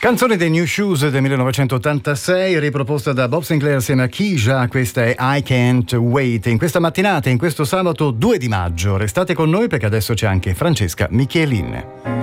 Canzone dei New Shoes del 1986, riproposta da Bob Sinclair assieme a Keisha. Questa è I Can't Wait. In questa mattinata, in questo sabato 2 di maggio, restate con noi perché adesso c'è anche Francesca Michelin.